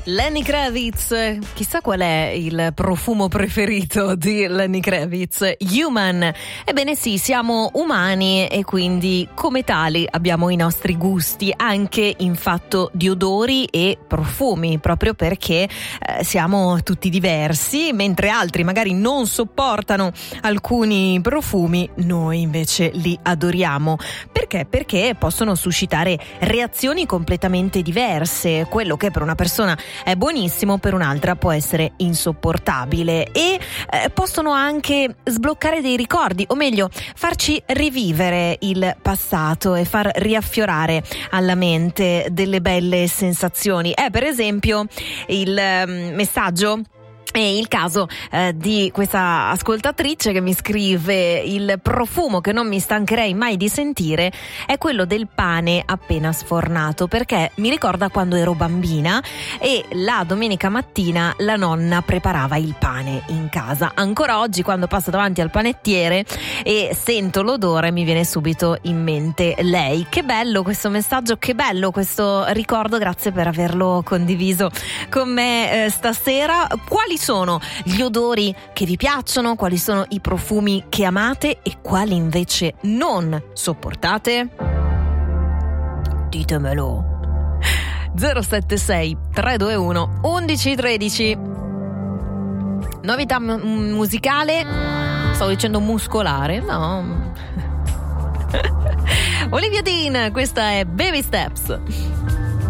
Lenny Kravitz, chissà qual è il profumo preferito di Lenny Kravitz? Human. Ebbene sì, siamo umani e quindi come tali abbiamo i nostri gusti anche in fatto di odori e profumi, proprio perché siamo tutti diversi, mentre altri magari non sopportano alcuni profumi, noi invece li adoriamo. Perché? Perché possono suscitare reazioni completamente diverse. Quello che per una persona è buonissimo, per un'altra può essere insopportabile, e possono anche sbloccare dei ricordi, o meglio farci rivivere il passato e far riaffiorare alla mente delle belle sensazioni. Per esempio il messaggio è il caso di questa ascoltatrice che mi scrive: il profumo che non mi stancherei mai di sentire è quello del pane appena sfornato, perché mi ricorda quando ero bambina e la domenica mattina la nonna preparava il pane in casa. Ancora oggi, quando passo davanti al panettiere e sento l'odore, mi viene subito in mente lei. Che bello questo messaggio, che bello questo ricordo, grazie per averlo condiviso con me stasera. Quali sono gli odori che vi piacciono? Quali sono i profumi che amate e quali invece non sopportate? Ditemelo. 076 321 1113. Novità musicale? Stavo dicendo muscolare? No. Olivia Dean, questa è Baby Steps.